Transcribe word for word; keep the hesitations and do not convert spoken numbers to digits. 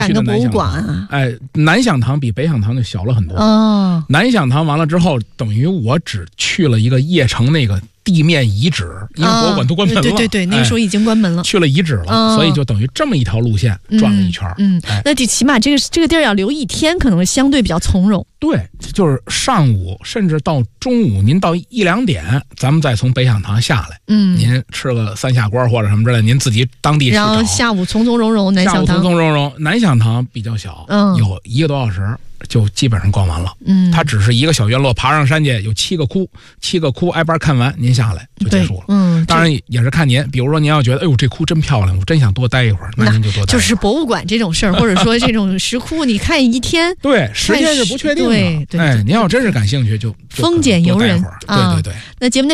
去的博物馆啊， 哎，南响堂比北响堂就小了很多。 哦， 南响堂完了之后，等于我只去了一个邺城那个地面遗址，因为博物馆都关门了。 对对对，那个时候已经关门了， 去了遗址了，所以就等于这么一条路线转了一圈。 嗯，那就起码这个这个地儿要留一天，可能相对比较从容。 对，就是上午甚至到中午，您到一两点，咱们再从北响堂下来，嗯，您吃个三下锅或者什么之类的，您自己当地去找。 然后下午从从容容，南响堂。 下午从从容容，南响堂比较小，嗯，有一个多小时就基本上逛完了。嗯，它只是一个小院落，爬上山去有七个窟，七个窟挨班看完，您下来就结束了。嗯，当然也是看您，比如说您要觉得，哎呦这窟真漂亮，我真想多待一会儿，那您就多待一会儿。 就是博物馆这种事儿，或者说这种石窟，你看一天， 对，时间是不确定的。 对对， 哎，您要真是感兴趣，就丰俭由人。 对对对。 那节目的